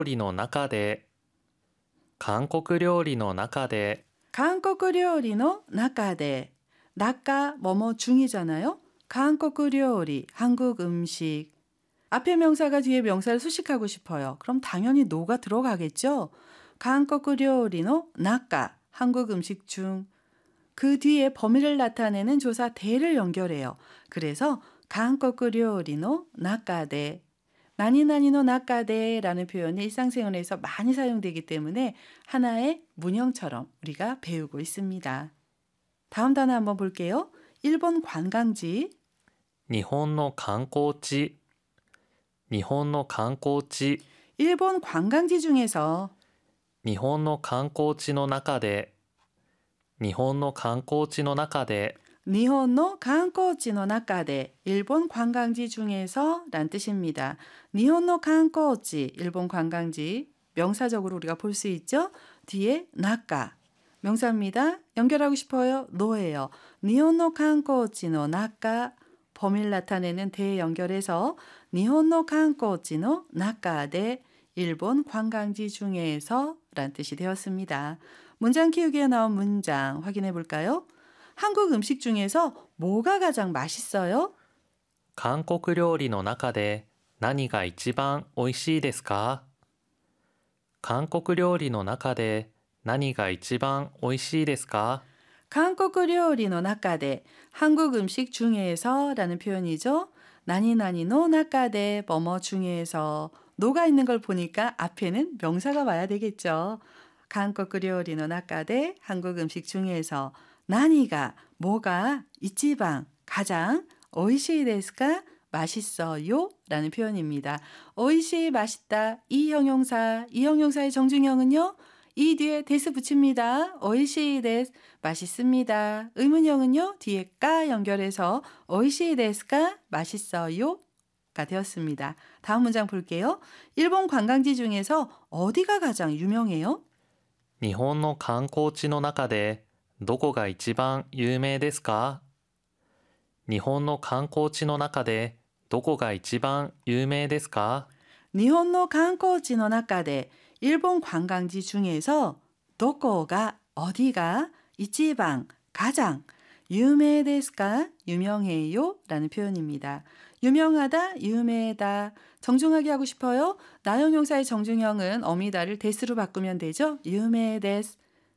理の中で、韓国料理の中で、 한국 요리의 中で 나까 뭐뭐 중이잖아요. 한국 요리, 한국 음식. 앞에 명사가 뒤에 명사를 수식하고 싶어요. 그럼 당연히 노가 들어가겠죠. 한국 요리의 中, 한국 음식 중. 그 뒤에 범위를 나타내는 조사 대를 연결해요. 그래서 한국 요리의 中で 나니나니노 나카데라는 표현이 일상생활에서 많이 사용되기 때문에 하나의 문형처럼 우리가 배우고 있습니다. 다음 단어 한번 볼게요. 일본 관광지, 日本の観光地、日本の観光地、 일본 관광지 중에서 日本の観光地の中で、日本の観光地の中で、 니혼노 관광지의 中で 일본 관광지 중에서 란 뜻입니다. 니혼노 관광지, 일본 관광지 명사적으로 우리가 볼 수 있죠. 뒤에 나카 명사입니다. 연결하고 싶어요? 노예요. 니혼노 관광지의 中 범위를 나타내는 대에 연결해서 니혼노 관광지의 中で 일본 관광지 중에서 란 뜻이 되었습니다. 문장 키우기에 나온 문장 확인해 볼까요? 한국 음식 중에서 뭐가 가장 맛있어요? 韓国料理の中で何が一番おいしいですか？韓国料理の中で何が一番おいしいですか？ 한국 요리의 中で 한국 음식 중에서 라는 표현이죠. 나니나니노 中で 뭐뭐 중에서 노가 있는 걸 보니까 앞에는 명사가 와야 되겠죠. 한국 요리의 中で 한국 음식 중에서 나니가 뭐가 이치방 가장 오이시 데스까 맛있어요 라는 표현입니다. 오이시 맛있다 이 형용사의 정중형은요. 이 뒤에 데스 붙입니다. 오이시 데스 맛있습니다. 의문형은요. 뒤에 까 연결해서 오이시 데스까 맛있어요가 되었습니다. 다음 문장 볼게요. 일본 관광지 중에서 어디가 가장 유명해요? 日本の観光地の中でどこが一番有名ですか？日本の観光地の中でどこが一番有名ですか？ 니혼노 관광지의 中で 일본 관광지 중에서 도코가 어디가 이치방 가장 유명데스까 유명해요 라는 표현입니다. 유명하다 유명하다 정중하게 하고 싶어요? 나형용사의 정중형은 어미다를 데스로 바꾸면 되죠. 유명데스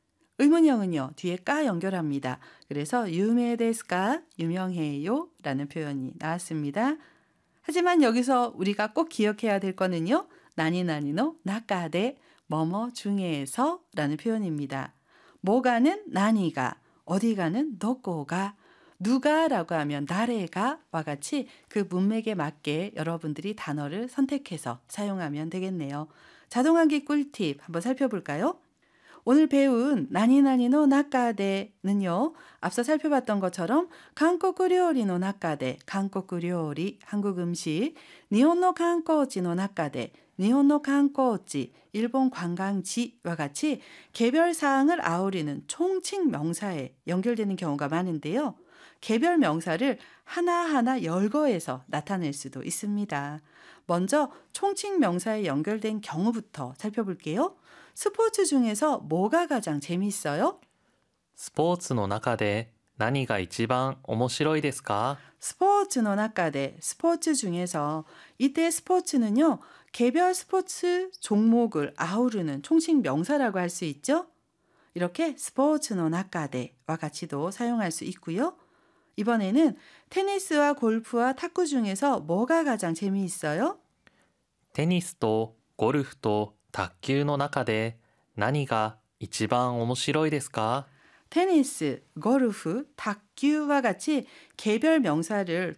의문형은요. 뒤에 까 연결합니다. 그래서 유명데스까 유명해요 라는 표현이 나왔습니다. 하지만 여기서 우리가 꼭 기억해야 될 거는요. 나니나니노 나카데 뭐뭐 중에서 라는 표현입니다. 뭐가는 나니가 어디가는 도코가 누가라고 하면 나래가와 같이 그 문맥에 맞게 여러분들이 단어를 선택해서 사용하면 되겠네요. 자동환기 꿀팁 한번 살펴볼까요? 오늘 배운 나니나니노 나카데는요. 앞서 살펴봤던 것처럼 한국 요리의 中で 한국 요리, 한국 음식, 니혼노 관광지의 中で 니혼노 관광지, 일본 관광지와 같이 개별 사항을 아우르는 총칭 명사에 연결되는 경우가 많은데요. 개별 명사를 하나하나 열거해서 나타낼 수도 있습니다. 먼저 총칭 명사에 연결된 경우부터 살펴볼게요. 스포츠 중에서 뭐가 가장 재미있어요? スポーツの中で何が一番面白いですか？ 스포츠의 中で 스포츠 중에서 이때 스포츠는요. 개별 스포츠 종목을 아우르는 총칭 명사라고 할 수 있죠. 이렇게 스포츠의 中で와 같이도 사용할 수 있고요. 이번에는 테니스와 골프와 탁구 중에서 뭐가 가장 재미있어요? テニスとゴルフと卓球の中で何が一番面白いですか？ 테니스, 골프, 탁구와 같이 개별 명사를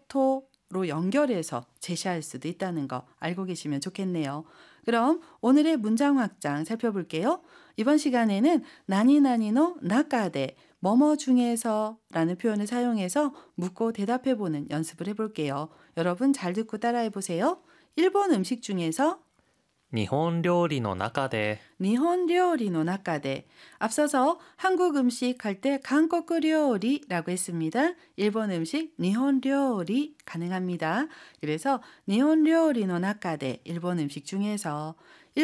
토토로 연결해서 제시할 수도 있다는 거 알고 계시면 좋겠네요. 그럼 오늘의 문장 확장 살펴볼게요. 이번 시간에는 나니나니노 나카데 뭐뭐 중에서 라는 표현을 사용해서 묻고 대답해보는 연습을 해볼게요. 여러분 잘 듣고 따라해보세요. 일본 음식 중에서 日本料理の中で 니혼 요리의 中で 앞서서 한국 음식 할 때 한국 요리라고 했습니다. 일본 음식 니혼 요리 가능합니다. 그래서 니혼 요리의 中で 일본 음식 중에서